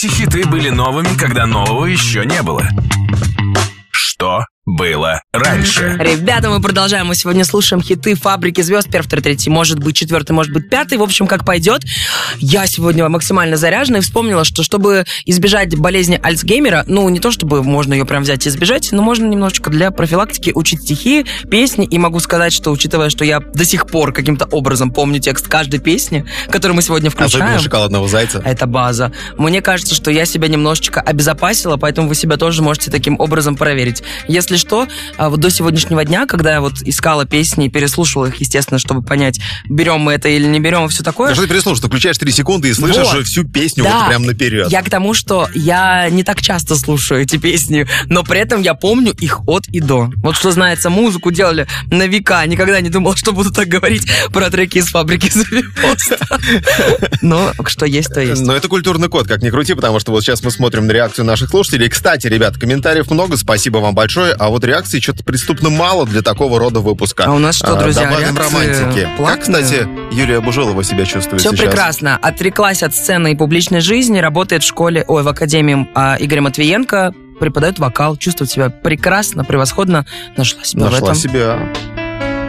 Хиты были новыми, когда нового еще не было. Что было раньше? Ребята, мы продолжаем. Мы сегодня слушаем хиты «Фабрики звезд». Первый, второй, третий, может быть, четвертый, может быть, пятый. В общем, как пойдет. Я сегодня максимально заряжена и вспомнила, что чтобы избежать болезни Альцгеймера, ну, не то чтобы можно ее прям взять и избежать, но можно немножечко для профилактики учить стихи, песни. И могу сказать, что, учитывая, что я до сих пор каким-то образом помню текст каждой песни, которую мы сегодня включаем. Особенно «Шоколадного зайца». Это база. Мне кажется, что я себя немножечко обезопасила, поэтому вы себя тоже можете таким образом проверить. Если что, вот до сегодняшнего дня, когда я вот искала песни и переслушивала их, естественно, чтобы понять, берем мы это или не берем, и все такое. Что ты переслушаешь? Ты включаешь 3 секунды и слышишь вот. всю песню Да. вот прям наперед. Я к тому, что я не так часто слушаю эти песни, но при этом я помню их от и до. Вот что знается, музыку делали на века. Никогда не думал, что буду так говорить про треки из «Фабрики звезд». Но что есть, то есть. Но это культурный код, как ни крути, потому что вот сейчас мы смотрим на реакцию наших слушателей. Кстати, ребят, комментариев много, спасибо вам большое. А вот реакции что-то преступно мало для такого рода выпуска. А у нас что, друзья, добавим реакции романтики. платные? Как, кстати, Юлия Бужелова себя чувствует Все сейчас? прекрасно. Отреклась от сцены и публичной жизни, работает в школе, в академии Игоря Матвиенко, преподает вокал, чувствует себя прекрасно, превосходно. Нашла себя в этом. Нашла себя.